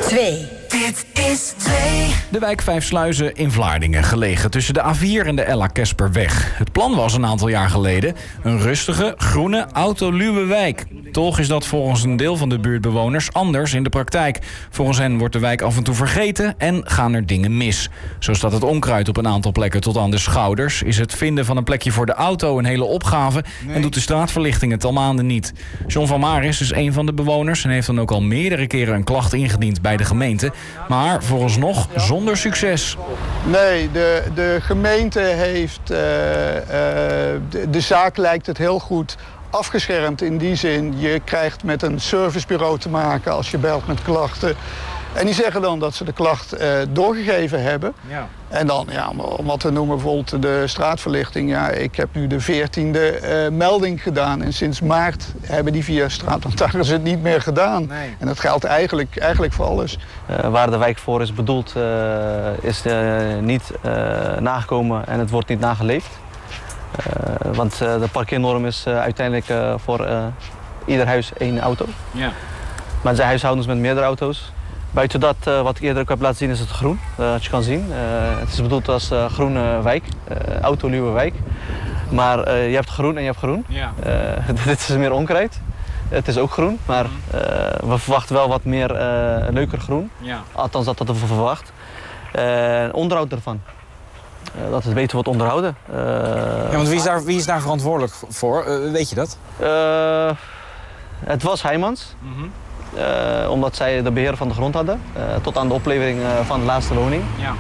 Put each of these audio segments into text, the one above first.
2. Dit is 2. De wijk Vijfsluizen in Vlaardingen, gelegen tussen de A4 en de Ella Kesperweg. Het plan was een aantal jaar geleden een rustige, groene, autoluwe wijk. Toch is dat volgens een deel van de buurtbewoners anders in de praktijk. Volgens hen wordt de wijk af en toe vergeten en gaan er dingen mis. Zo staat het onkruid op een aantal plekken tot aan de schouders. Is het vinden van een plekje voor de auto een hele opgave en doet de straatverlichting het al maanden niet. John van Maris is een van de bewoners en heeft dan ook al meerdere keren een klacht ingediend bij de gemeente. Maar vooralsnog zonder succes. Nee, de gemeente heeft... de zaak lijkt het heel goed afgeschermd in die zin. Je krijgt met een servicebureau te maken als je belt met klachten. En die zeggen dan dat ze de klacht doorgegeven hebben. Ja. En dan, ja, om wat te noemen, bijvoorbeeld de straatverlichting. Ja, ik heb nu de 14e melding gedaan. En sinds maart hebben die 4 straatlantaarns het niet meer gedaan. Nee. En dat geldt eigenlijk voor alles. Waar de wijk voor is bedoeld, is niet nagekomen en het wordt niet nageleefd. Want de parkeernorm is uiteindelijk voor ieder huis 1 auto. Ja. Maar er zijn huishoudens met meerdere auto's. Buiten dat, wat ik eerder ook heb laten zien, is het groen. Dat je kan zien. Het is bedoeld als groene wijk, autoluwe wijk. Maar je hebt groen en je hebt groen. Ja. Dit is meer onkruid. Het is ook groen, maar we verwachten wel wat meer leuker groen. Ja. Althans, dat we verwacht. Onderhoud ervan. Dat het beter wordt onderhouden. Ja, want wie is daar verantwoordelijk voor? Weet je dat? Het was Heijmans. Omdat zij de beheer van de grond hadden. Tot aan de oplevering van de laatste woning. Ja.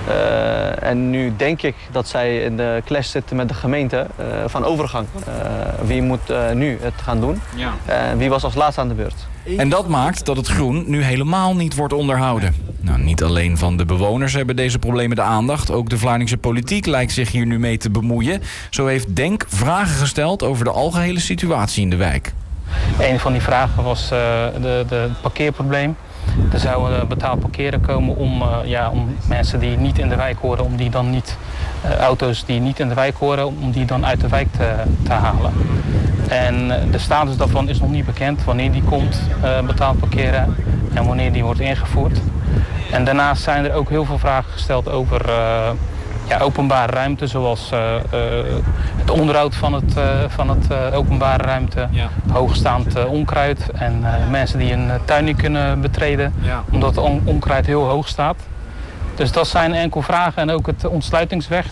En nu denk ik dat zij in de clash zitten met de gemeente van overgang. Wie moet nu het gaan doen? Ja. Wie was als laatste aan de beurt? En dat maakt dat het groen nu helemaal niet wordt onderhouden. Nou, niet alleen van de bewoners hebben deze problemen de aandacht. Ook de Vlaardingse politiek lijkt zich hier nu mee te bemoeien. Zo heeft Denk vragen gesteld over de algehele situatie in de wijk. Een van die vragen was het parkeerprobleem. Er zou betaald parkeren komen om mensen die niet in de wijk horen, om die dan niet, auto's die niet in de wijk horen, om die dan uit de wijk te halen. En de status daarvan is nog niet bekend, wanneer die komt, betaald parkeren en wanneer die wordt ingevoerd. En daarnaast zijn er ook heel veel vragen gesteld over openbare ruimte, zoals het onderhoud van het openbare ruimte, hoogstaand onkruid en mensen die een tuin niet kunnen betreden, omdat het onkruid heel hoog staat. Dus dat zijn enkel vragen en ook het ontsluitingsweg.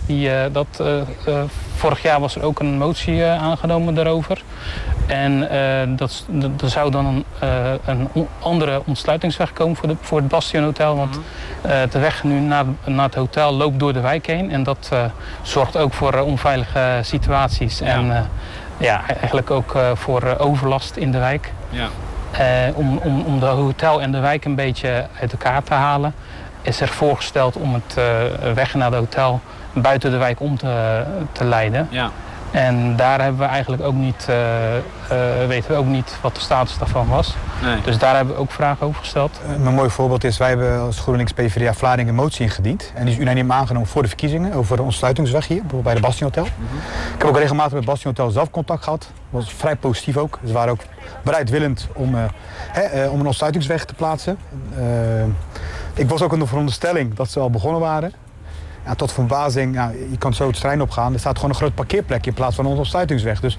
Vorig jaar was er ook een motie aangenomen daarover. En er zou dan een andere ontsluitingsweg komen voor het Bastion Hotel. Want de weg nu naar het hotel loopt door de wijk heen. En dat zorgt ook voor onveilige situaties. Ja. En eigenlijk ook voor overlast in de wijk. Ja. Om de hotel en de wijk een beetje uit elkaar te halen, is er voorgesteld om het weg naar het hotel buiten de wijk om te leiden. Ja. En daar hebben we eigenlijk ook niet, weten we ook niet wat de status daarvan was. Nee. Dus daar hebben we ook vragen over gesteld. Een mooi voorbeeld is, wij hebben als GroenLinks PvdA Vlaardingen een motie ingediend. En die is unaniem aangenomen voor de verkiezingen over de ontsluitingsweg hier, bijvoorbeeld bij de Bastion Hotel. Ik heb ook regelmatig met het Bastion Hotel zelf contact gehad. Dat was vrij positief ook. Ze waren ook bereidwillend om een ontsluitingsweg te plaatsen. Ik was ook in de veronderstelling dat ze al begonnen waren. Ja, tot verbazing, je kan zo het terrein opgaan. Er staat gewoon een groot parkeerplekje in plaats van een ontsluitingsweg. Dus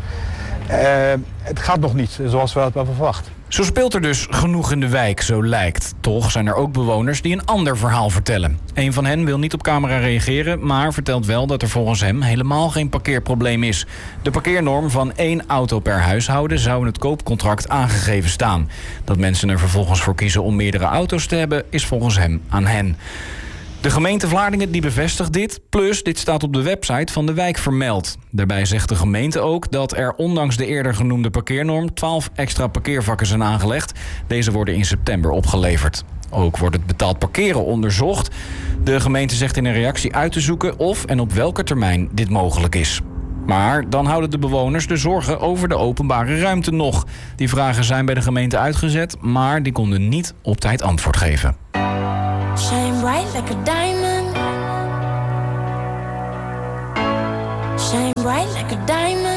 het gaat nog niet zoals we het hebben verwacht. Zo speelt er dus genoeg in de wijk, zo lijkt. Toch zijn er ook bewoners die een ander verhaal vertellen. Een van hen wil niet op camera reageren, maar vertelt wel dat er volgens hem helemaal geen parkeerprobleem is. De parkeernorm van 1 auto per huishouden zou in het koopcontract aangegeven staan. Dat mensen er vervolgens voor kiezen om meerdere auto's te hebben, is volgens hem aan hen. De gemeente Vlaardingen die bevestigt dit, plus dit staat op de website van de wijk vermeld. Daarbij zegt de gemeente ook dat er ondanks de eerder genoemde parkeernorm 12 extra parkeervakken zijn aangelegd. Deze worden in september opgeleverd. Ook wordt het betaald parkeren onderzocht. De gemeente zegt in een reactie uit te zoeken of en op welke termijn dit mogelijk is. Maar dan houden de bewoners de zorgen over de openbare ruimte nog. Die vragen zijn bij de gemeente uitgezet, maar die konden niet op tijd antwoord geven. Shine bright like a diamond. Shine bright like a diamond.